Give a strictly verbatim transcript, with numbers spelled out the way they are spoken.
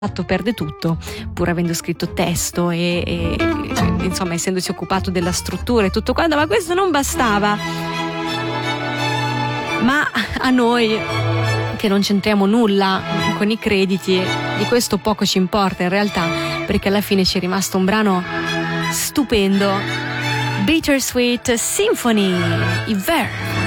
perde tutto, pur avendo scritto testo e, e insomma essendosi occupato della struttura e tutto quanto, ma questo non bastava. Ma a noi che non c'entriamo nulla con i crediti, di questo poco ci importa in realtà, perché alla fine ci è rimasto un brano stupendo, Bittersweet Symphony, i Verve.